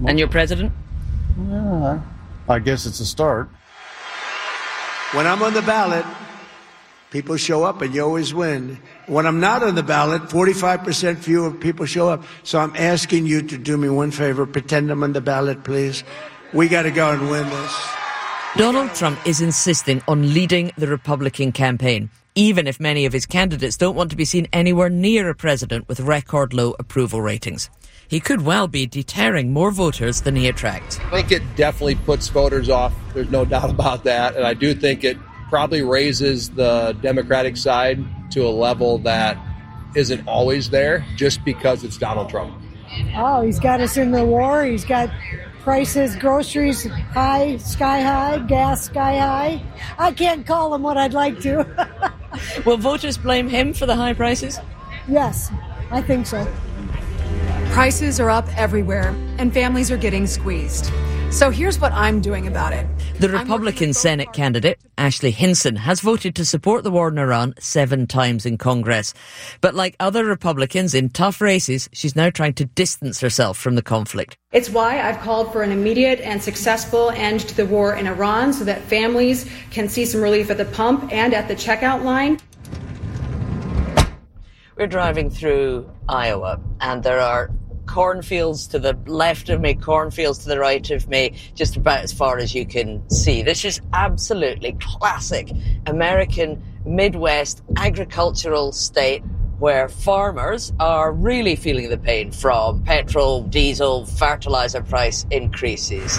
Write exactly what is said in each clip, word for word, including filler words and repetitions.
And your president? Yeah, I guess it's a start. When I'm on the ballot, people show up and you always win. When I'm not on the ballot, forty-five percent fewer people show up. So I'm asking you to do me one favor. Pretend I'm on the ballot, please. We got to go and win this. Donald Trump is insisting on leading the Republican campaign, even if many of his candidates don't want to be seen anywhere near a president with record low approval ratings. He could well be deterring more voters than he attracts. I think it definitely puts voters off. There's no doubt about that. And I do think it probably raises the Democratic side to a level that isn't always there just because it's Donald Trump. Oh, he's got us in the war. He's got prices, groceries high, sky high, gas sky high. I can't call him what I'd like to. Will voters blame him for the high prices? Yes, I think so. Prices are up everywhere, and families are getting squeezed. So here's what I'm doing about it. The Republican Senate candidate, Ashley Hinson, has voted to support the war in Iran seven times in Congress. But like other Republicans in tough races, she's now trying to distance herself from the conflict. It's why I've called for an immediate and successful end to the war in Iran so that families can see some relief at the pump and at the checkout line. We're driving through Iowa, and there are cornfields to the left of me, cornfields to the right of me, just about as far as you can see. This is absolutely classic American Midwest agricultural state where farmers are really feeling the pain from petrol, diesel, fertilizer price increases.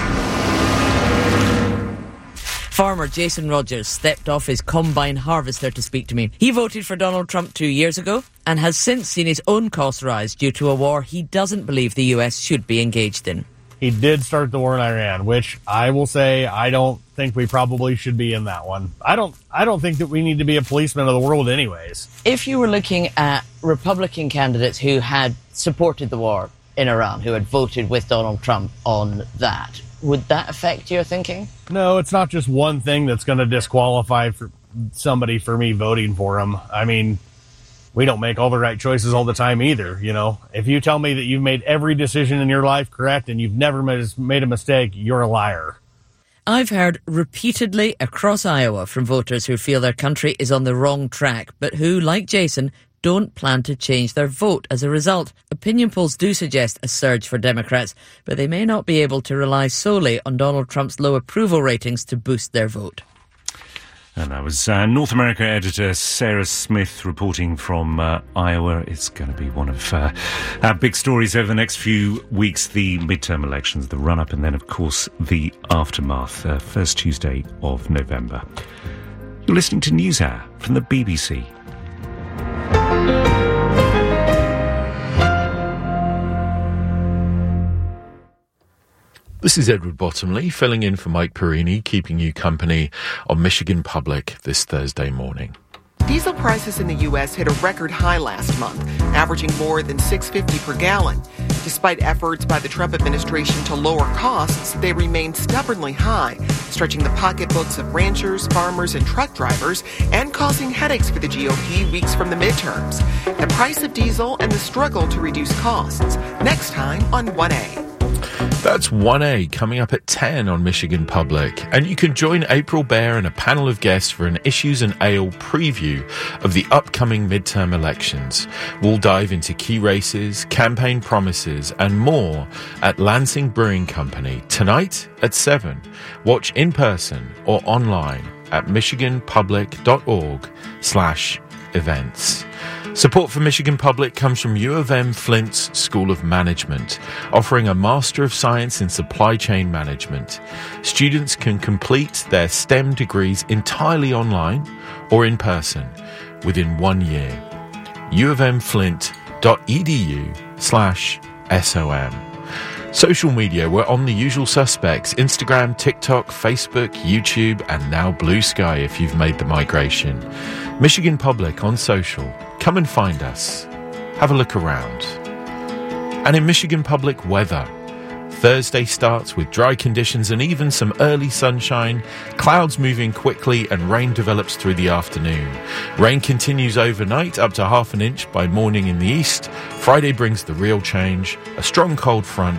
Farmer Jason Rogers stepped off his combine harvester to speak to me. He voted for Donald Trump two years ago and has since seen his own costs rise due to a war he doesn't believe the U S should be engaged in. He did start the war in Iran, which I will say I don't think we probably should be in that one. I don't I don't think that we need to be a policeman of the world anyways. If you were looking at Republican candidates who had supported the war in Iran, who had voted with Donald Trump on that, would that affect your thinking? No, it's not just one thing that's going to disqualify for somebody for me voting for him. I mean, we don't make all the right choices all the time either, you know. If you tell me that you've made every decision in your life correct and you've never made a mistake, you're a liar. I've heard repeatedly across Iowa from voters who feel their country is on the wrong track, but who, like Jason, don't plan to change their vote as a result. Opinion polls do suggest a surge for Democrats, but they may not be able to rely solely on Donald Trump's low approval ratings to boost their vote. And that was uh, North America editor Sarah Smith reporting from uh, Iowa. It's going to be one of uh, our big stories over the next few weeks, the midterm elections, the run-up, and then, of course, the aftermath, uh, first Tuesday of November. You're listening to NewsHour from the B B C. This is Edward Bottomley, filling in for Mike Perini, keeping you company on Michigan Public this Thursday morning. Diesel prices in the U S hit a record high last month, averaging more than six dollars and fifty cents per gallon. Despite efforts by the Trump administration to lower costs, they remain stubbornly high, stretching the pocketbooks of ranchers, farmers, and truck drivers, and causing headaches for the G O P weeks from the midterms. The price of diesel and the struggle to reduce costs. Next time on one A. That's one A coming up at ten on Michigan Public. And you can join April Baer and a panel of guests for an Issues and Ale preview of the upcoming midterm elections. We'll dive into key races, campaign promises, and more at Lansing Brewing Company tonight at seven. Watch in person or online at michiganpublic.org slash events. Support for Michigan Public comes from U of M Flint's School of Management, offering a Master of Science in Supply Chain Management. Students can complete their STEM degrees entirely online or in person within one year. uofmflint.edu slash SOM. Social media, we're on the usual suspects: Instagram, TikTok, Facebook, YouTube, and now Blue Sky if you've made the migration. Michigan Public on social. Come and find us. Have a look around. And in Michigan Public weather, Thursday starts with dry conditions and even some early sunshine, clouds moving quickly, and rain develops through the afternoon. Rain continues overnight up to half an inch by morning in the east. Friday brings the real change, a strong cold front,